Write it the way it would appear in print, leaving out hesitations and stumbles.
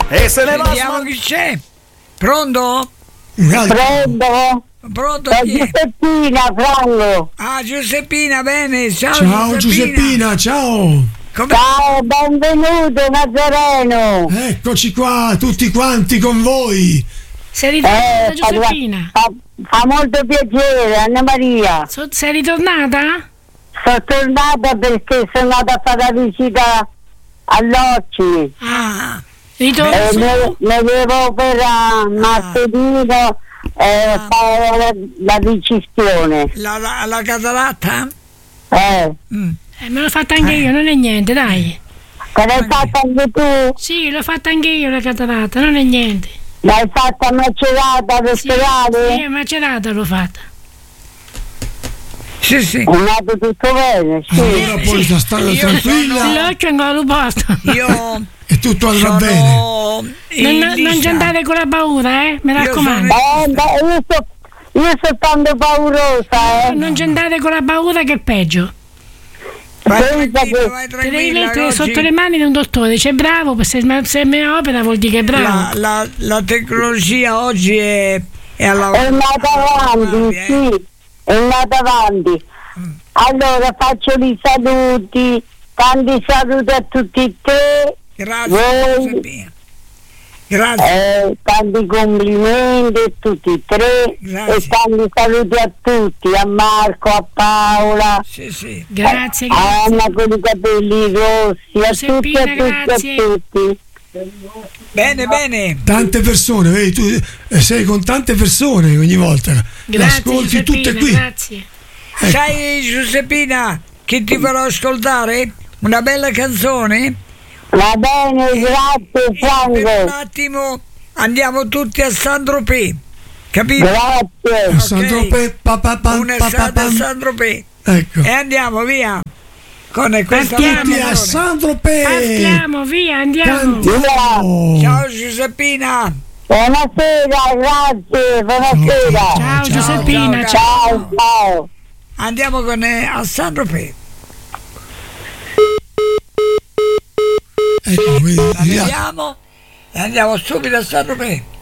E se ne va. Vediamo chi c'è. Pronto? Pronto? Pronto? È Chi è? Giuseppina, Franco. Ah, Giuseppina, bene. Ciao, Ciao Giuseppina, ciao. Come... Ciao, benvenuto Nazareno. Eccoci qua, tutti quanti con voi. Sei ritornata, Giuseppina? Fa molto piacere, Anna Maria. Sei ritornata? Sono tornata perché sono andata a fare la visita all'Occi. Ah, ritorno. Ne devo per martedì fare la decisione. La cataratta? Me l'ho fatta anche io, non è niente, dai. Te l'hai fatta anche tu? Sì, l'ho fatta anche io la cataratta, non è niente. L'hai fatta Macerata all'ospedale? Sì, Macerata l'ho fatta. Sì. È andato tutto bene, sì. Allora poi sta stando tranquilla. L'occhio ancora lo posto. Io e tutto andrà bene. Non ci andate con la paura, mi raccomando. Io sono tanto paurosa, Non ci andate con la paura che è peggio. Vai Te devi mettere sotto le mani di un dottore, c'è bravo, se mi opera vuol dire che è bravo. La tecnologia oggi è alla è andata avanti, sì, è andata avanti. Allora faccio i saluti, tanti saluti a tutti e te. Grazie Giuseppina. Grazie. Tanti complimenti a tutti e tre. Grazie. E tanti saluti a tutti, a Marco, a Paola. Sì. Grazie. A Anna con i capelli rossi, a tutti, a tutti. Bene. Tante persone, vedi, tu sei con tante persone ogni volta. Grazie, le ascolti tutte qui. Grazie. Ecco. Sai Giuseppina che ti farò ascoltare? Una bella canzone? Va bene, grazie Franco. Per un attimo andiamo tutti a Saint-Tropez, capito? Grazie. A Saint-Tropez, un'estate a Saint-Tropez. Ecco. E andiamo via con questa tutti a Saint-Tropez. Partiamo, via, andiamo. Ciao Giuseppina. Buonasera, grazie, buonasera. Ciao Giuseppina, ciao. Andiamo a Saint-Tropez. Ecco, Andiamo subito a Saint-Tropez.